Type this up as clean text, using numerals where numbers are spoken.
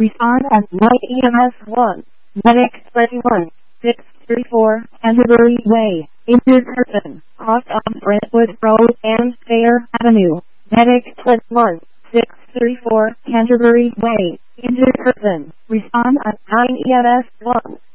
Respond at 9 EMS 1. Medic 21, 634, Canterbury Way. Injured person, off of Brentwood Road and Fair Avenue. Medic 21, 634, Canterbury Way. Injured person. Respond at 9 EMS 1.